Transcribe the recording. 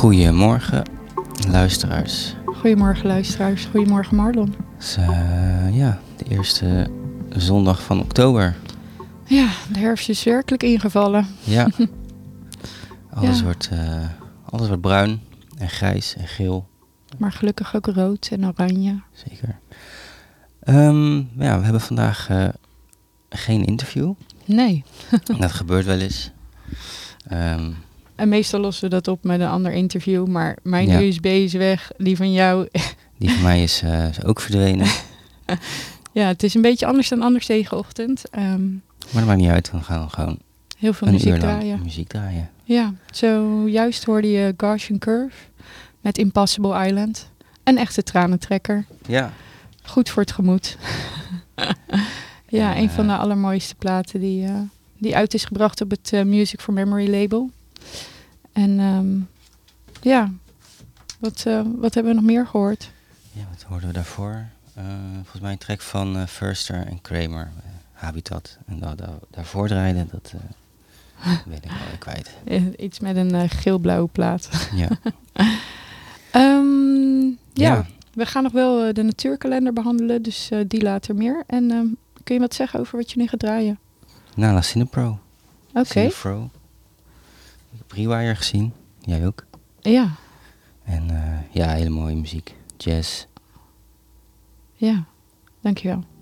Goedemorgen, luisteraars. Goedemorgen luisteraars, goedemorgen Marlon. Het is de eerste zondag van oktober. Ja, de herfst is werkelijk ingevallen. Ja, alles wordt bruin en grijs en geel. Maar gelukkig ook rood en oranje. Zeker. We hebben vandaag geen interview. Nee. Dat gebeurt wel eens. En meestal lossen we dat op met een ander interview. Maar mijn USB is weg, die van jou. Die van mij is ook verdwenen. Ja, het is een beetje anders dan anders tegenochtend. Maar dat maakt niet uit, we gaan gewoon heel veel muziek draaien. Ja, zojuist hoorde je Gaussian Curve met Impossible Island. Een echte tranentrekker. Ja. Goed voor het gemoed. Ja, een van de allermooiste platen die uit is gebracht op het Music for Memory label. En wat hebben we nog meer gehoord? Ja, wat hoorden we daarvoor? Volgens mij een track van Förster en Kramer, Habitat. En daarvoor draaide, dat weet ik alweer kwijt. Iets met een geel-blauwe plaat. Ja. Ja, we gaan nog wel de natuurkalender behandelen, dus die later meer. En kun je wat zeggen over wat je nu gaat draaien? Nou, La Cinepro. Oké. Cinepro. Ik heb Rewire gezien. Jij ook? Ja. En hele mooie muziek. Jazz. Ja, dankjewel.